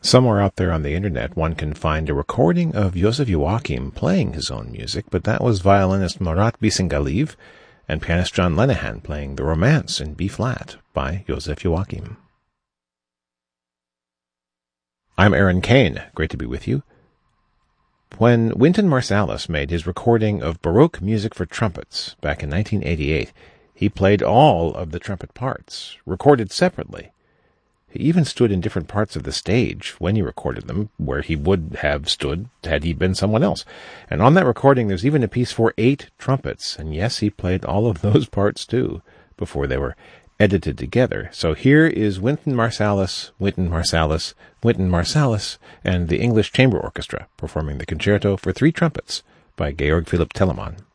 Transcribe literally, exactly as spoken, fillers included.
Somewhere out there on the internet, one can find a recording of Joseph Joachim playing his own music, but that was violinist Murat Bisingaliv and pianist John Lenihan playing the Romance in B-flat by Joseph Joachim. I'm Aaron Kane. Great to be with you. When Wynton Marsalis made his recording of Baroque music for trumpets back in nineteen eighty-eight, he played all of the trumpet parts, recorded separately. He even stood in different parts of the stage when he recorded them, where he would have stood had he been someone else. And on that recording, there's even a piece for eight trumpets. And yes, he played all of those parts too, before they were edited together. So here is Wynton Marsalis, Wynton Marsalis, Wynton Marsalis, and the English Chamber Orchestra performing the concerto for three trumpets by Georg Philipp Telemann.